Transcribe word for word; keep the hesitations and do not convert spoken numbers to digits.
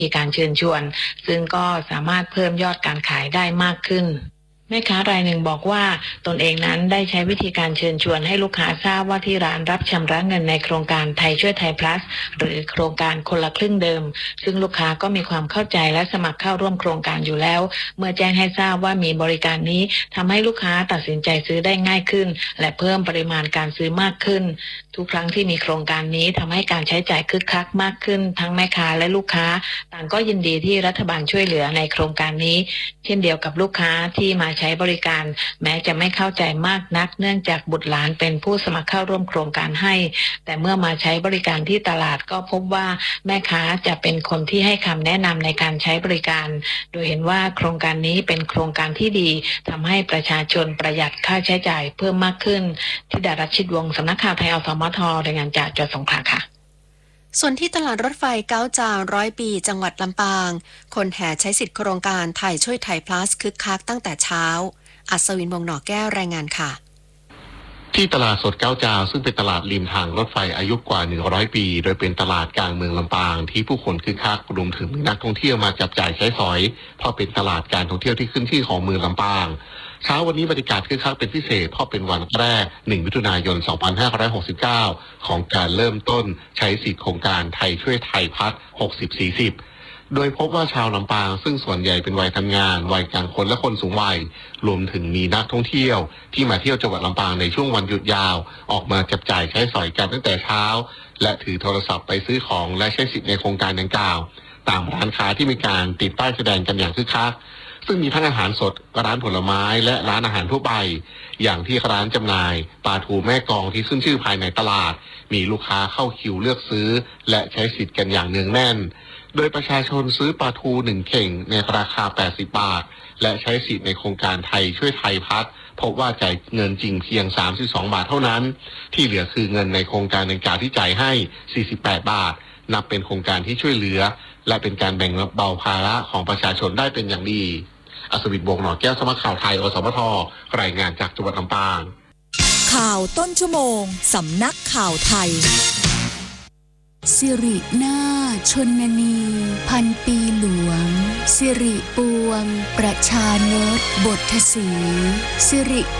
มีการเชิญชวนซึ่งก็สามารถเพิ่มยอดการขายได้มากขึ้นแม่ค้ารายหนึ่งบอกว่าตนเองนั้นได้ใช้วิธีการเชิญชวนให้ลูกค้าทราบว่าที่ร้านรับชำระเงินในโครงการไทยช่วยไทย plus หรือโครงการคนละครึ่งเดิมซึ่งลูกค้าก็มีความเข้าใจและสมัครเข้าร่วมโครงการอยู่แล้วเมื่อแจ้งให้ทราบว่ามีบริการนี้ทำให้ลูกค้าตัดสินใจซื้อได้ง่ายขึ้นและเพิ่มปริมาณการซื้อมากขึ้นทุกครั้งที่มีโครงการนี้ทำให้การใช้จ่ายคึกคักมากขึ้นทั้งแม่ค้าและลูกค้าต่างก็ยินดีที่รัฐบาลช่วยเหลือในโครงการนี้เช่นเดียวกับลูกค้าที่มาใช้บริการแม้จะไม่เข้าใจมากนักเนื่องจากบุตรหลานเป็นผู้สมัครเข้าร่วมโครงการให้แต่เมื่อมาใช้บริการที่ตลาดก็พบว่าแม่ค้าจะเป็นคนที่ให้คำแนะนำในการใช้บริการโดยเห็นว่าโครงการนี้เป็นโครงการที่ดีทำให้ประชาชนประหยัดค่าใช้จ่ายเพิ่มมากขึ้นธิดารัชชิดวงศ์สำนักข่าวไทยอสมทรายงานจากจังหวัดสงขลาค่ะส่วนที่ตลาดรถไฟเก้าจานร้อยปีจังหวัดลำปางคนแห่ใช้สิทธิโครงการไทยช่วยไทย plus คึกคักตั้งแต่เช้าอัศวินวงศ์หนอแก้วรายงานค่ะที่ตลาดสดเก้าจาวซึ่งเป็นตลาดริมทางรถไฟอายุกว่าหนึ่งร้อยปีโดยเป็นตลาดกลางเมืองลำปางที่ผู้คนคึกคักรวมถึงนักท่องเที่ยวมาจับจ่ายใช้สอยเพราะเป็นตลาดการท่องเที่ยวที่ขึ้นชื่อของเมืองลำปางเช้าวันนี้บรรยากาศคึกคักเป็นพิเศษเพราะเป็นวันแรกหนึ่งมิถุนายนสองพันห้าร้อยหกสิบเก้าของการเริ่มต้นใช้สิทธิโครงการไทยช่วยไทยพัฒน์หกสิบ สี่สิบโดยพบว่าชาวลำปางซึ่งส่วนใหญ่เป็นวัยทำงานวัยกลางคนและคนสูงวัยรวมถึงมีนักท่องเที่ยวที่มาเที่ยวจังหวัดลำปางในช่วงวันหยุดยาวออกมาจับจ่ายใช้สอยกันตั้งแต่เช้าและถือโทรศัพท์ไปซื้อของและใช้สิทธิในโครงการดังกล่าวตามร้านค้าที่มีการติดป้ายแสดงกันอย่างคึกคักซึ่งมีทั้งอาหารสดร้านผลไม้และร้านอาหารทั่วไปอย่างที่ร้านจำหน่ายปลาทูแม่กองที่ขึ้นชื่อภายในตลาดมีลูกค้าเข้าคิวเลือกซื้อและใช้สิทธิ์กันอย่างเนืองแน่นโดยประชาชนซื้อปลาทูหนึ่งเข่งในราคาแปดสิบบาทและใช้สิทธิ์ในโครงการไทยช่วยไทยพัฒน์พบว่าจ่ายเงินจริงเพียงสามสิบสองบาทเท่านั้นที่เหลือคือเงินในโครงการดังกล่าวที่จ่ายให้สี่สิบแปดบาทนับเป็นโครงการที่ช่วยเหลือและเป็นการแบ่งเบาภาระของประชาชนได้เป็นอย่างดีอัศวินวงศ์หนอแก้วสำนักข่าวไทยอสมทรายงานจากจังหวัดลำปางข่าวต้นชั่วโมงสำนักข่าวไทยสิรินาชนนีพันปีหลวงสิริปวงประชานตบทศรีสิริ